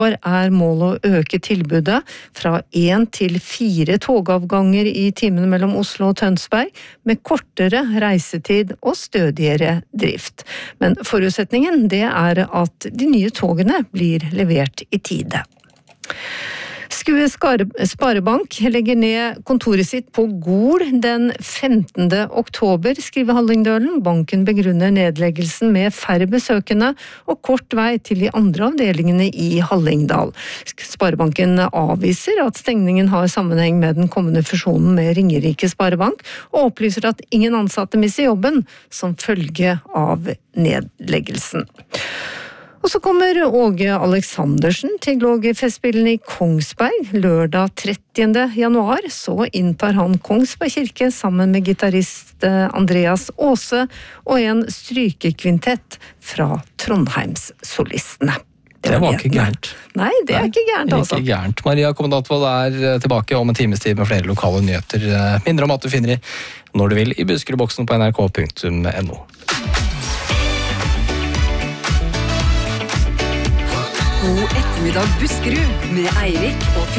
målet å øke tilbudet fra 1 til 4 togavganger i timene mellom Oslo og Tønsberg, med kortere reisetid og stødigere drift. Men forutsetningen det er at de nye togene blir levert i tide. Skue Sparebank legger ned kontoret sitt på Gol den 15. oktober, skriver Hallingdølen. Banken begrunner nedleggelsen med færre besøkende og kort vei til de andre avdelingene i Hallingdal. Sparebanken avviser at stengningen har sammenheng med den kommende fusjonen med Ringerike Sparebank, og opplyser at ingen ansatte mister jobben som følge av nedleggelsen. Og så kommer Åge Aleksandersen til Glågefestspillene i Kongsberg lørdag 30. januar. Så inntar han Kongsberg kirke sammen med gitarist Andreas Aase og en strykekvintett fra Trondheimssolistene. Det var ikke gærent. Nei, det er ikke gærent altså. Ikke gærent. Maria Kommandatvold er tilbake om en times tid med flere lokale nyheter. Mindre om at du finner når du vil i Buskerudboksen på nrk.no. God ettermiddag Buskerud med Eirik og